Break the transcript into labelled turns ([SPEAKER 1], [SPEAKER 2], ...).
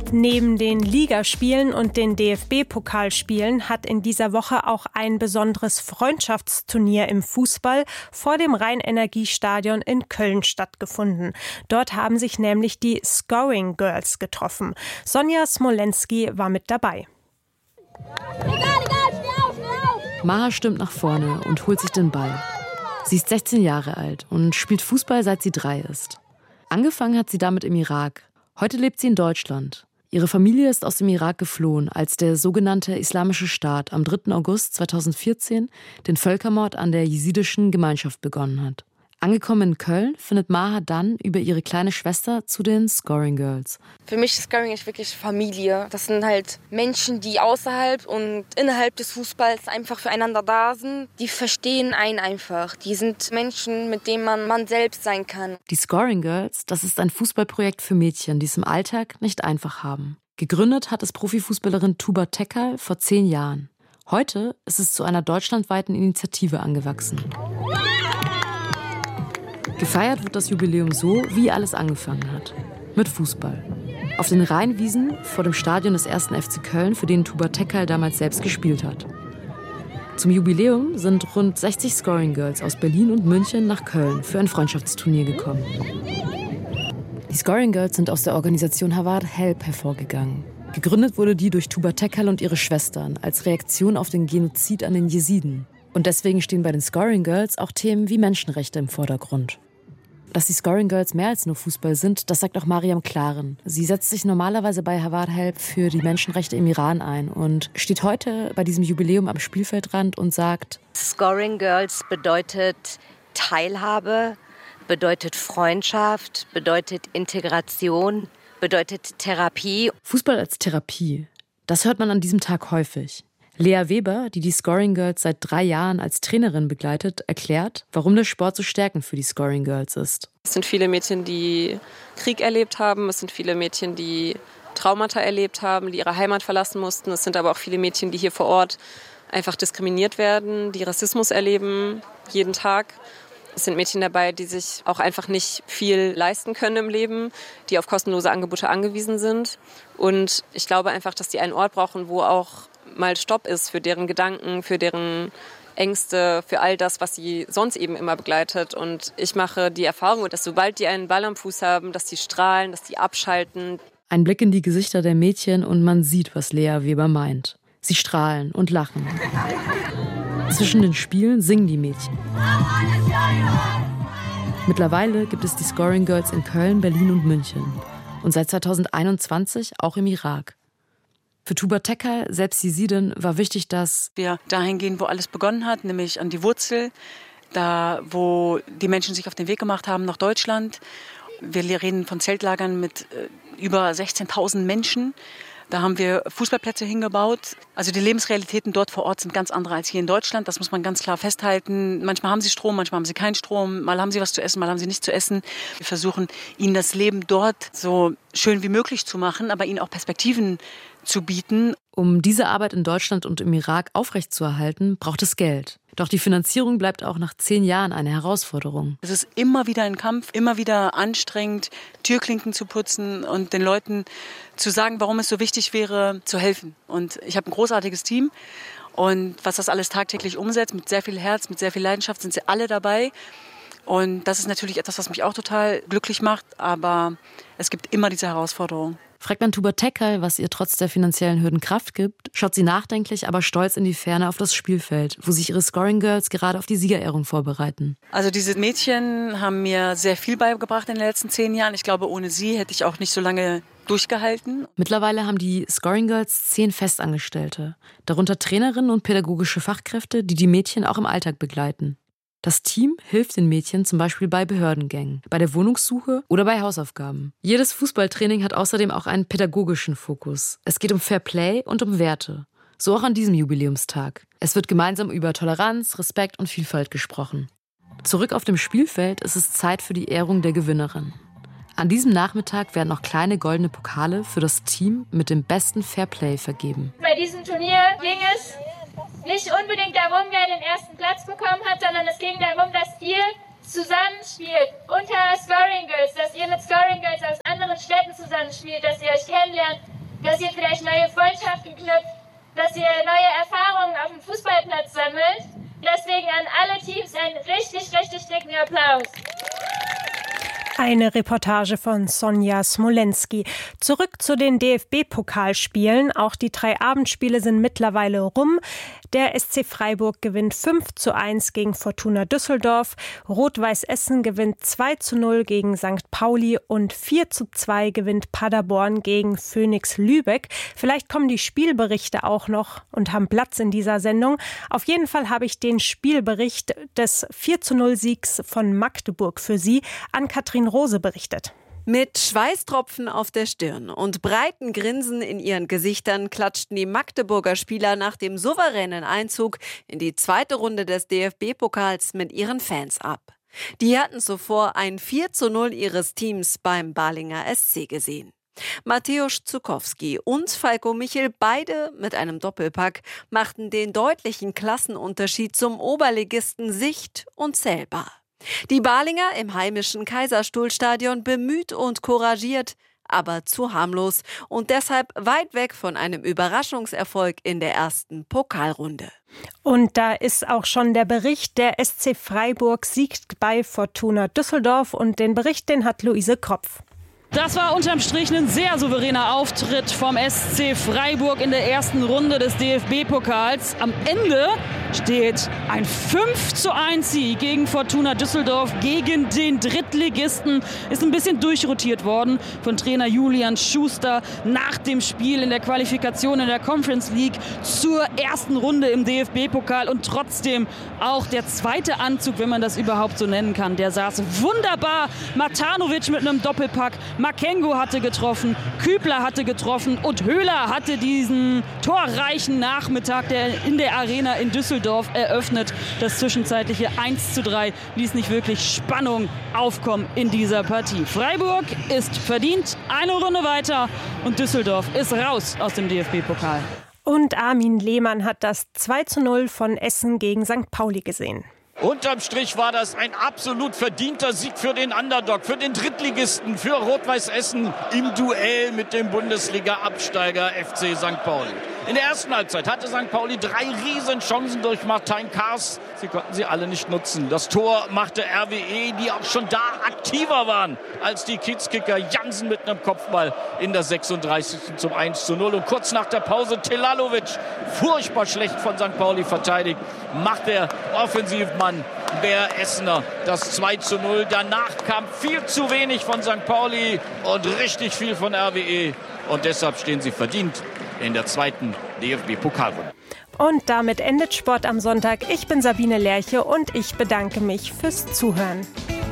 [SPEAKER 1] Neben den Ligaspielen und den DFB-Pokalspielen hat in dieser Woche auch ein besonderes Freundschaftsturnier im Fußball vor dem Rhein-Energie-Stadion in Köln stattgefunden. Dort haben sich nämlich die Scoring Girls getroffen. Sonja Smolenski war mit dabei.
[SPEAKER 2] Maha stürmt nach vorne und holt sich den Ball. Sie ist 16 Jahre alt und spielt Fußball, seit sie 3 ist. Angefangen hat sie damit im Irak. Heute lebt sie in Deutschland. Ihre Familie ist aus dem Irak geflohen, als der sogenannte Islamische Staat am 3. August 2014 den Völkermord an der jesidischen Gemeinschaft begonnen hat. Angekommen in Köln findet Maha dann über ihre kleine Schwester zu den Scoring Girls.
[SPEAKER 3] Für mich ist Scoring wirklich Familie. Das sind halt Menschen, die außerhalb und innerhalb des Fußballs einfach füreinander da sind. Die verstehen einen einfach. Die sind Menschen, mit denen man selbst sein kann.
[SPEAKER 2] Die Scoring Girls, das ist ein Fußballprojekt für Mädchen, die es im Alltag nicht einfach haben. Gegründet hat es Profifußballerin Tuba Tekal vor 10 Jahren. Heute ist es zu einer deutschlandweiten Initiative angewachsen. Gefeiert wird das Jubiläum so, wie alles angefangen hat. Mit Fußball. Auf den Rheinwiesen vor dem Stadion des 1. FC Köln, für den Tuba Tekal damals selbst gespielt hat. Zum Jubiläum sind rund 60 Scoring Girls aus Berlin und München nach Köln für ein Freundschaftsturnier gekommen. Die Scoring Girls sind aus der Organisation Hawar Help hervorgegangen. Gegründet wurde die durch Tuba Tekal und ihre Schwestern als Reaktion auf den Genozid an den Jesiden. Und deswegen stehen bei den Scoring Girls auch Themen wie Menschenrechte im Vordergrund. Dass die Scoring Girls mehr als nur Fußball sind, das sagt auch Mariam Klaren. Sie setzt sich normalerweise bei Hawar Help für die Menschenrechte im Iran ein und steht heute bei diesem Jubiläum am Spielfeldrand und sagt:
[SPEAKER 4] Scoring Girls bedeutet Teilhabe, bedeutet Freundschaft, bedeutet Integration, bedeutet Therapie.
[SPEAKER 2] Fußball als Therapie, das hört man an diesem Tag häufig. Lea Weber, die Scoring Girls seit 3 Jahren als Trainerin begleitet, erklärt, warum der Sport so stärkend für die Scoring Girls ist.
[SPEAKER 5] Es sind viele Mädchen, die Krieg erlebt haben. Es sind viele Mädchen, die Traumata erlebt haben, die ihre Heimat verlassen mussten. Es sind aber auch viele Mädchen, die hier vor Ort einfach diskriminiert werden, die Rassismus erleben, jeden Tag. Es sind Mädchen dabei, die sich auch einfach nicht viel leisten können im Leben, die auf kostenlose Angebote angewiesen sind. Und ich glaube einfach, dass die einen Ort brauchen, wo auch mal Stopp ist für deren Gedanken, für deren Ängste, für all das, was sie sonst eben immer begleitet. Und ich mache die Erfahrung, dass sobald die einen Ball am Fuß haben, dass die strahlen, dass die abschalten.
[SPEAKER 2] Ein Blick in die Gesichter der Mädchen und man sieht, was Lea Weber meint. Sie strahlen und lachen. Zwischen den Spielen singen die Mädchen. Mittlerweile gibt es die Scoring Girls in Köln, Berlin und München. Und seit 2021 auch im Irak. Für Tuba Tekal, selbst Jesidin, war wichtig, dass
[SPEAKER 6] wir dahin gehen, wo alles begonnen hat, nämlich an die Wurzel, da wo die Menschen sich auf den Weg gemacht haben nach Deutschland. Wir reden von Zeltlagern mit über 16.000 Menschen. Da haben wir Fußballplätze hingebaut. Also die Lebensrealitäten dort vor Ort sind ganz andere als hier in Deutschland. Das muss man ganz klar festhalten. Manchmal haben sie Strom, manchmal haben sie keinen Strom. Mal haben sie was zu essen, mal haben sie nichts zu essen. Wir versuchen, ihnen das Leben dort so schön wie möglich zu machen, aber ihnen auch Perspektiven zu bieten.
[SPEAKER 2] Um diese Arbeit in Deutschland und im Irak aufrechtzuerhalten, braucht es Geld. Doch die Finanzierung bleibt auch nach 10 Jahren eine Herausforderung.
[SPEAKER 6] Es ist immer wieder ein Kampf, immer wieder anstrengend, Türklinken zu putzen und den Leuten zu sagen, warum es so wichtig wäre, zu helfen. Und ich habe ein großartiges Team. Und was das alles tagtäglich umsetzt, mit sehr viel Herz, mit sehr viel Leidenschaft, sind sie alle dabei. Und das ist natürlich etwas, was mich auch total glücklich macht. Aber es gibt immer diese Herausforderung.
[SPEAKER 2] Fragt man Tuba Tekal, was ihr trotz der finanziellen Hürden Kraft gibt, schaut sie nachdenklich, aber stolz in die Ferne auf das Spielfeld, wo sich ihre Scoring Girls gerade auf die Siegerehrung vorbereiten.
[SPEAKER 6] Also diese Mädchen haben mir sehr viel beigebracht in den letzten 10 Jahren. Ich glaube, ohne sie hätte ich auch nicht so lange durchgehalten.
[SPEAKER 2] Mittlerweile haben die Scoring Girls 10 Festangestellte, darunter Trainerinnen und pädagogische Fachkräfte, die die Mädchen auch im Alltag begleiten. Das Team hilft den Mädchen zum Beispiel bei Behördengängen, bei der Wohnungssuche oder bei Hausaufgaben. Jedes Fußballtraining hat außerdem auch einen pädagogischen Fokus. Es geht um Fair Play und um Werte. So auch an diesem Jubiläumstag. Es wird gemeinsam über Toleranz, Respekt und Vielfalt gesprochen. Zurück auf dem Spielfeld ist es Zeit für die Ehrung der Gewinnerin. An diesem Nachmittag werden noch kleine goldene Pokale für das Team mit dem besten Fair Play vergeben.
[SPEAKER 7] Bei diesem Turnier ging es nicht unbedingt darum, wer den ersten Platz bekommen hat, sondern es ging darum, dass ihr zusammenspielt unter Scoring Girls, dass ihr mit Scoring Girls aus anderen Städten zusammenspielt, dass ihr euch kennenlernt, dass ihr vielleicht neue Freundschaften knüpft, dass ihr neue Erfahrungen auf dem Fußballplatz sammelt. Deswegen an alle Teams einen richtig, richtig dicken Applaus.
[SPEAKER 1] Eine Reportage von Sonja Smolenski. Zurück zu den DFB-Pokalspielen. Auch die 3 Abendspiele sind mittlerweile rum. Der SC Freiburg gewinnt 5:1 gegen Fortuna Düsseldorf. Rot-Weiß Essen gewinnt 2:0 gegen St. Pauli und 4:2 gewinnt Paderborn gegen Phoenix Lübeck. Vielleicht kommen die Spielberichte auch noch und haben Platz in dieser Sendung. Auf jeden Fall habe ich den Spielbericht des 4:0-Siegs von Magdeburg für Sie. Ann-Kathrin Rose berichtet.
[SPEAKER 8] Mit Schweißtropfen auf der Stirn und breiten Grinsen in ihren Gesichtern klatschten die Magdeburger Spieler nach dem souveränen Einzug in die zweite Runde des DFB-Pokals mit ihren Fans ab. Die hatten zuvor ein 4:0 ihres Teams beim Balinger SC gesehen. Mateusz Zukowski und Falko Michel, beide mit einem Doppelpack, machten den deutlichen Klassenunterschied zum Oberligisten sicht- und zählbar. Die Balinger im heimischen Kaiserstuhlstadion bemüht und couragiert, aber zu harmlos und deshalb weit weg von einem Überraschungserfolg in der ersten Pokalrunde.
[SPEAKER 1] Und da ist auch schon der Bericht, der SC Freiburg siegt bei Fortuna Düsseldorf, und den Bericht, den hat Luise Kropf.
[SPEAKER 9] Das war unterm Strich ein sehr souveräner Auftritt vom SC Freiburg in der ersten Runde des DFB-Pokals. Am Ende steht ein 5:1 Sieg gegen Fortuna Düsseldorf, gegen den Drittligisten. Ist ein bisschen durchrotiert worden von Trainer Julian Schuster nach dem Spiel in der Qualifikation in der Conference League zur ersten Runde im DFB-Pokal. Und trotzdem auch der zweite Anzug, wenn man das überhaupt so nennen kann, der saß wunderbar. Matanovic mit einem Doppelpack. Makengo hatte getroffen, Kübler hatte getroffen und Höhler hatte diesen torreichen Nachmittag in der Arena in Düsseldorf eröffnet. Das zwischenzeitliche 1:3 ließ nicht wirklich Spannung aufkommen in dieser Partie. Freiburg ist verdient eine Runde weiter und Düsseldorf ist raus aus dem DFB-Pokal.
[SPEAKER 1] Und Armin Lehmann hat das 2:0 von Essen gegen St. Pauli gesehen.
[SPEAKER 10] Unterm Strich war das ein absolut verdienter Sieg für den Underdog, für den Drittligisten, für Rot-Weiß Essen im Duell mit dem Bundesliga-Absteiger FC St. Pauli. In der ersten Halbzeit hatte St. Pauli 3 Riesenchancen durch Martin Kaas. Sie konnten sie alle nicht nutzen. Das Tor machte RWE, die auch schon da aktiver waren als die Kiezkicker. Jansen mit einem Kopfball in der 36. zum 1:0. Und kurz nach der Pause Telalovic, furchtbar schlecht von St. Pauli verteidigt, macht der Offensivmann der Essener das 2:0. Danach kam viel zu wenig von St. Pauli und richtig viel von RWE. Und deshalb stehen sie verdient in der zweiten DFB-Pokalrunde.
[SPEAKER 1] Und damit endet Sport am Sonntag. Ich bin Sabine Lerche und ich bedanke mich fürs Zuhören.